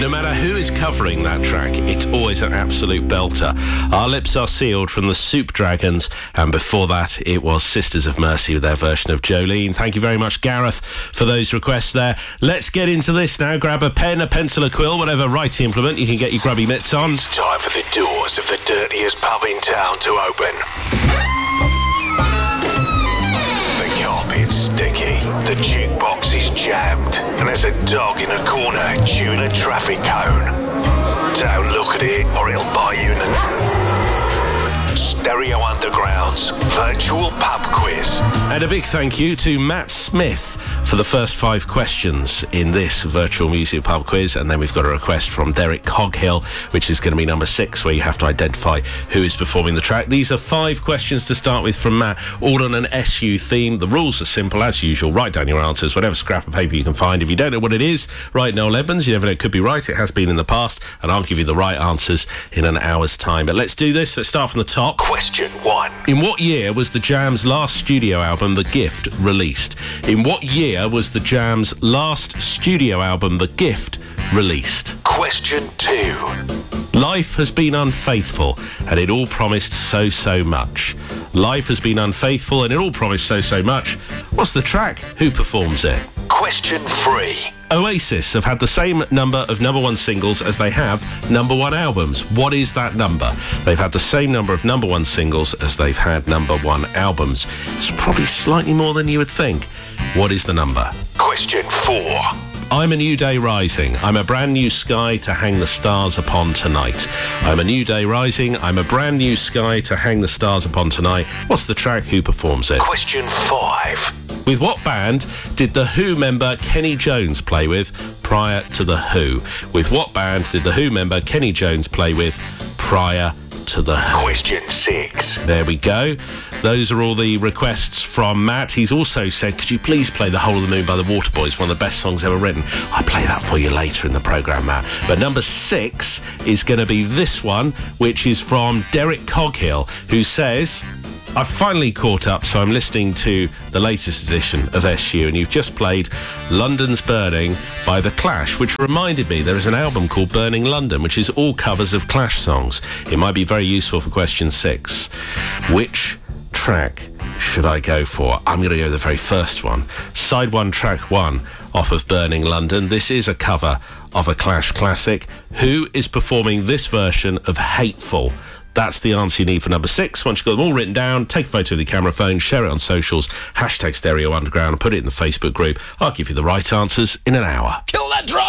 No matter who is covering that track, it's always an absolute belter. Our Lips Are Sealed from the Soup Dragons, and before that it was Sisters of Mercy with their version of Jolene. Thank you very much, Gareth, for those requests there. Let's get into this now. Grab a pen, a pencil, a quill, whatever writing implement you can get your grubby mitts on. It's time for the doors of the dirtiest pub in town to open. The carpet's sticky, the jukebox is jammed, and there's a dog in a corner chewing a traffic cone. Don't look at it or it'll bite you in the... Stereo Underground's virtual pub quiz. And a big thank you to Matt Smith for the first 5 questions in this virtual music pub quiz. And then we've got a request from Derek Coghill, which is going to be number 6, where you have to identify who is performing the track. These are 5 questions to start with from Matt, all on an SU theme. The rules are simple as usual. Write down your answers, whatever scrap of paper you can find. If you don't know what it is, write Noel Evans. You never know, it could be right. It has been in the past, and I'll give you the right answers in an hour's time. But let's do this. Let's start from the top. Question 1. In what year was the Jam's last studio album, The Gift, released? In what year was the Jam's last studio album, The Gift, released? Question 2. Life has been unfaithful, and it all promised so much. Life has been unfaithful, and it all promised so much. What's the track? Who performs it? Question 3. Oasis have had the same number of number 1 singles as they have number 1 albums. What is that number? They've had the same number of number 1 singles as they've had number 1 albums. It's probably slightly more than you would think. What is the number? Question 4. I'm a new day rising. I'm a brand new sky to hang the stars upon tonight. I'm a new day rising. I'm a brand new sky to hang the stars upon tonight. What's the track? Who performs it? Question 5. With what band did The Who member Kenny Jones play with prior to The Who? With what band did The Who member Kenny Jones play with prior to The Who? Question 6. There we go. Those are all the requests from Matt. He's also said, could you please play The Hole of the Moon by the Waterboys, one of the best songs ever written? I'll play that for you later in the programme, Matt. But number 6 is going to be this one, which is from Derek Coghill, who says... I've finally caught up, so I'm listening to the latest edition of SU, and you've just played London's Burning by The Clash, which reminded me there is an album called Burning London, which is all covers of Clash songs. It might be very useful for question 6. Which track should I go for? I'm going to go the very first one. Side 1, track 1 off of Burning London. This is a cover of a Clash classic. Who is performing this version of Hateful? That's the answer you need for number 6. Once you've got them all written down, take a photo of the camera phone, share it on socials, hashtag Stereo Underground, and put it in the Facebook group. I'll give you the right answers in an hour. Kill that drum!